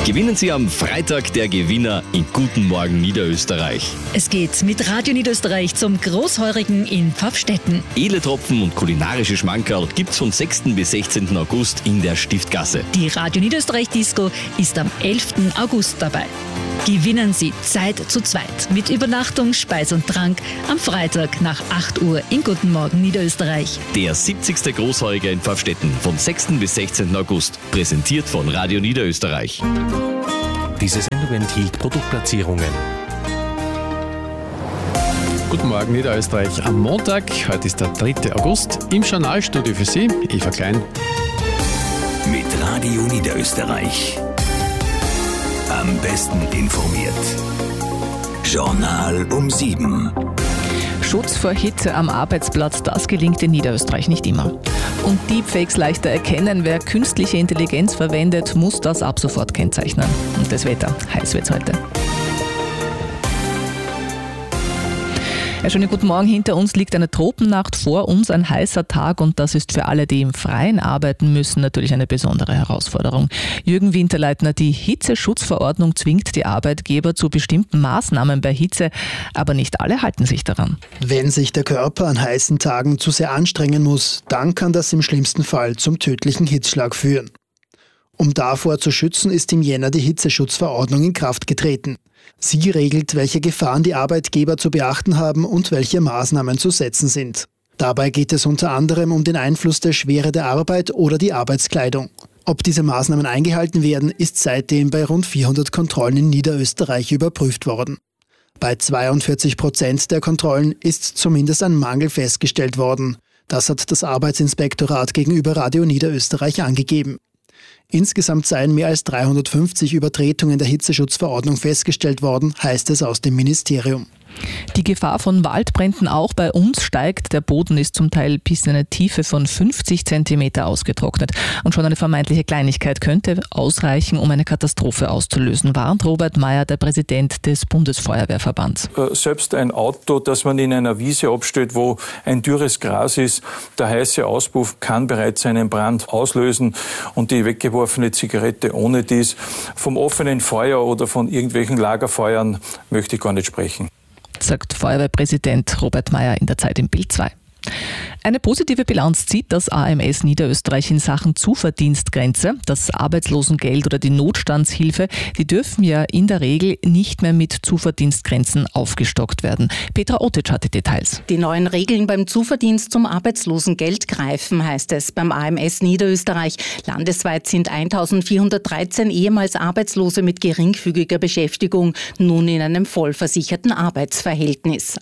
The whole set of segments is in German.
Gewinnen Sie am Freitag der Gewinner in Guten Morgen Niederösterreich. Es geht mit Radio Niederösterreich zum Großheurigen in Pfaffstätten. Edle Tropfen und kulinarische Schmankerl gibt's von 6. bis 16. August in der Stiftgasse. Die Radio Niederösterreich Disco ist am 11. August dabei. Gewinnen Sie Zeit zu zweit mit Übernachtung, Speis und Trank am Freitag nach 8 Uhr in Guten Morgen Niederösterreich. Der 70. Großheuger in Pfaffstätten vom 6. bis 16. August. Präsentiert von Radio Niederösterreich. Diese Sendung enthielt Produktplatzierungen. Guten Morgen Niederösterreich am Montag. Heute ist der 3. August. Im Journalstudio für Sie, Eva Klein. Mit Radio Niederösterreich. Am besten informiert. Journal um 7. Schutz vor Hitze am Arbeitsplatz, das gelingt in Niederösterreich nicht immer. Und Deepfakes leichter erkennen, wer künstliche Intelligenz verwendet, muss das ab sofort kennzeichnen. Und das Wetter, heiß wird's heute. Ja, schönen guten Morgen. Hinter uns liegt eine Tropennacht, vor uns ein heißer Tag und das ist für alle, die im Freien arbeiten müssen, natürlich eine besondere Herausforderung. Jürgen Winterleitner, die Hitzeschutzverordnung zwingt die Arbeitgeber zu bestimmten Maßnahmen bei Hitze, aber nicht alle halten sich daran. Wenn sich der Körper an heißen Tagen zu sehr anstrengen muss, dann kann das im schlimmsten Fall zum tödlichen Hitzschlag führen. Um davor zu schützen, ist im Jänner die Hitzeschutzverordnung in Kraft getreten. Sie regelt, welche Gefahren die Arbeitgeber zu beachten haben und welche Maßnahmen zu setzen sind. Dabei geht es unter anderem um den Einfluss der Schwere der Arbeit oder die Arbeitskleidung. Ob diese Maßnahmen eingehalten werden, ist seitdem bei rund 400 Kontrollen in Niederösterreich überprüft worden. Bei 42% der Kontrollen ist zumindest ein Mangel festgestellt worden. Das hat das Arbeitsinspektorat gegenüber Radio Niederösterreich angegeben. Insgesamt seien mehr als 350 Übertretungen der Hitzeschutzverordnung festgestellt worden, heißt es aus dem Ministerium. Die Gefahr von Waldbränden auch bei uns steigt. Der Boden ist zum Teil bis in eine Tiefe von 50 Zentimeter ausgetrocknet. Und schon eine vermeintliche Kleinigkeit könnte ausreichen, um eine Katastrophe auszulösen, warnt Robert Mayer, der Präsident des Bundesfeuerwehrverbands. Selbst ein Auto, das man in einer Wiese abstellt, wo ein dürres Gras ist, der heiße Auspuff kann bereits einen Brand auslösen und die weggeworfene Zigarette ohne dies. Vom offenen Feuer oder von irgendwelchen Lagerfeuern möchte ich gar nicht sprechen, sagt Feuerwehrpräsident Robert Mayer in der Zeit im Bild 2. Eine positive Bilanz zieht das AMS Niederösterreich in Sachen Zuverdienstgrenze. Das Arbeitslosengeld oder die Notstandshilfe, die dürfen ja in der Regel nicht mehr mit Zuverdienstgrenzen aufgestockt werden. Petra Otic hat die Details. Die neuen Regeln beim Zuverdienst zum Arbeitslosengeld greifen, heißt es beim AMS Niederösterreich. Landesweit sind 1413 ehemals Arbeitslose mit geringfügiger Beschäftigung nun in einem vollversicherten Arbeitsverhältnis.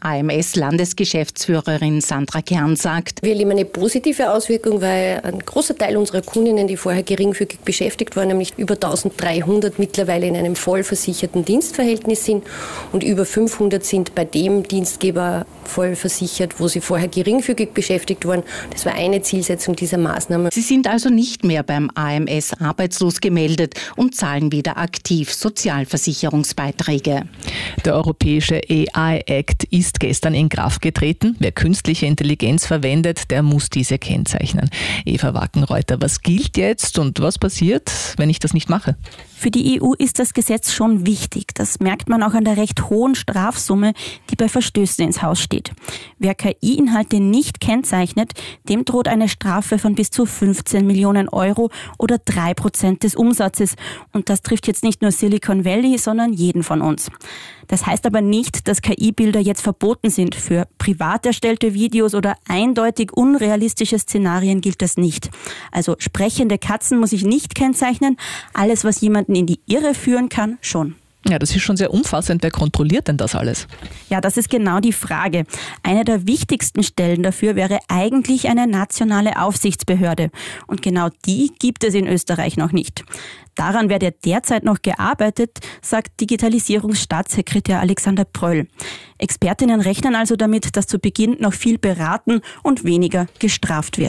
AMS-Landesgeschäftsführerin Sandra Kern sagt: Wir erleben eine positive Auswirkung, weil ein großer Teil unserer Kundinnen, die vorher geringfügig beschäftigt waren, nämlich über 1300 mittlerweile in einem vollversicherten Dienstverhältnis sind und über 500 sind bei dem Dienstgeber vollversichert, wo sie vorher geringfügig beschäftigt waren. Das war eine Zielsetzung dieser Maßnahme. Sie sind also nicht mehr beim AMS arbeitslos gemeldet und zahlen wieder aktiv Sozialversicherungsbeiträge. Der europäische AI-Act ist gestern in Kraft getreten. Wer künstliche Intelligenz verwendet, der muss diese kennzeichnen. Eva Wackenreuter, was gilt jetzt und was passiert, wenn ich das nicht mache? Für die EU ist das Gesetz schon wichtig. Das merkt man auch an der recht hohen Strafsumme, die bei Verstößen ins Haus steht. Wer KI-Inhalte nicht kennzeichnet, dem droht eine Strafe von bis zu 15 Millionen Euro oder 3% des Umsatzes. Und das trifft jetzt nicht nur Silicon Valley, sondern jeden von uns. Das heißt aber nicht, dass KI-Bilder jetzt verboten sind. Für privat erstellte Videos oder eindeutig unrealistische Szenarien gilt das nicht. Also sprechende Katzen muss ich nicht kennzeichnen. Alles, was jemanden in die Irre führen kann, schon. Ja, das ist schon sehr umfassend. Wer kontrolliert denn das alles? Ja, das ist genau die Frage. Eine der wichtigsten Stellen dafür wäre eigentlich eine nationale Aufsichtsbehörde. Und genau die gibt es in Österreich noch nicht. Daran werde derzeit noch gearbeitet, sagt Digitalisierungsstaatssekretär Alexander Pröll. Expertinnen rechnen also damit, dass zu Beginn noch viel beraten und weniger gestraft wird.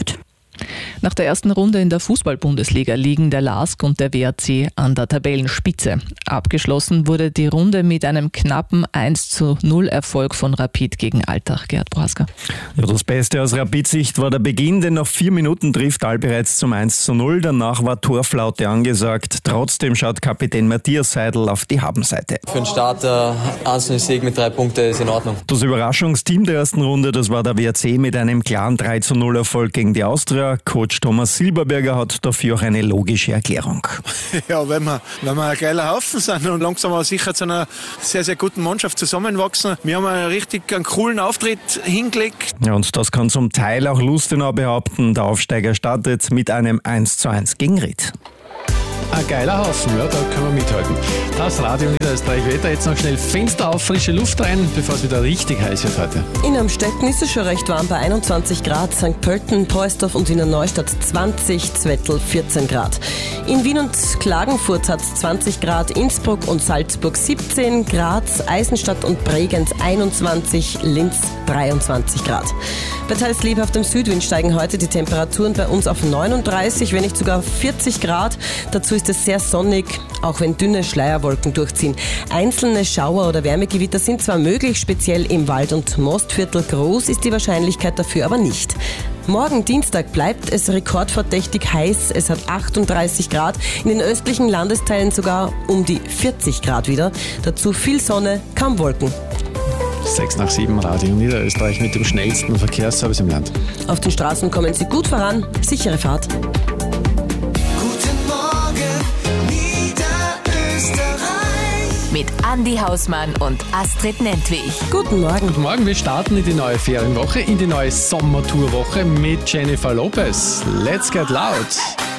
Nach der ersten Runde in der Fußball-Bundesliga liegen der LASK und der WAC an der Tabellenspitze. Abgeschlossen wurde die Runde mit einem knappen 1:0 Erfolg von Rapid gegen Altach. Gerhard Prohaska. Ja, das Beste aus Rapid-Sicht war der Beginn, denn nach 4 Minuten trifft Al bereits zum 1:0. Danach war Torflaute angesagt. Trotzdem schaut Kapitän Matthias Seidel auf die Habenseite. Für den Start 1-0-Sieg mit 3 Punkten ist in Ordnung. Das Überraschungsteam der ersten Runde, das war der WAC mit einem klaren 3:0 Erfolg gegen die Austria. Coach Thomas Silberberger hat dafür auch eine logische Erklärung. Ja, wenn wir ein geiler Haufen sind und langsam aber sicher zu einer sehr, sehr guten Mannschaft zusammenwachsen. Wir haben einen coolen Auftritt hingelegt. Ja, und das kann zum Teil auch Lustenau behaupten. Der Aufsteiger startet mit einem 1:1 gegen Ried. Ein geiler Haufen, ja, da können wir mithalten. Das Radio Niederösterreich Wetter, jetzt noch schnell Fenster auf, frische Luft rein, bevor es wieder richtig heiß wird heute. In Amstetten ist es schon recht warm bei 21 Grad, St. Pölten, Poisdorf und Wiener Neustadt 20, Zwettl 14 Grad. In Wien und Klagenfurt hat es 20 Grad, Innsbruck und Salzburg 17 Grad, Eisenstadt und Bregenz 21, Linz 23 Grad. Bei teils lebhaftem Südwind steigen heute die Temperaturen bei uns auf 39, wenn nicht sogar 40 Grad. Dazu ist es sehr sonnig, auch wenn dünne Schleierwolken durchziehen. Einzelne Schauer oder Wärmegewitter sind zwar möglich, speziell im Wald- und Mostviertel. Groß ist die Wahrscheinlichkeit dafür aber nicht. Morgen Dienstag bleibt es rekordverdächtig heiß. Es hat 38 Grad, in den östlichen Landesteilen sogar um die 40 Grad wieder. Dazu viel Sonne, kaum Wolken. 6:07 Radio Niederösterreich mit dem schnellsten Verkehrsservice im Land. Auf den Straßen kommen Sie gut voran, sichere Fahrt. Mit Andi Hausmann und Astrid Nentwich. Guten Morgen. Guten Morgen, wir starten in die neue Ferienwoche, in die neue Sommertourwoche mit Jennifer Lopez. Let's get loud.